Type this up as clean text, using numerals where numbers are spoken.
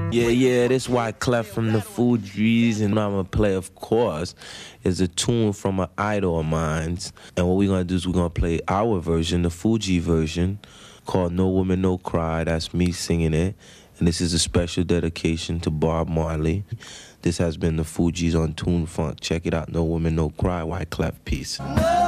Yeah, this Wyclef from the Fugees, and I'm gonna play, of course, is a tune from an idol of mine's. And what we're gonna do is we're gonna play our version, the Fuji version, called No Woman, No Cry. That's me singing it. And this is a special dedication to Bob Marley. This has been the Fugees on Tune Funk. Check it out, No Woman, No Cry, Wyclef. Peace.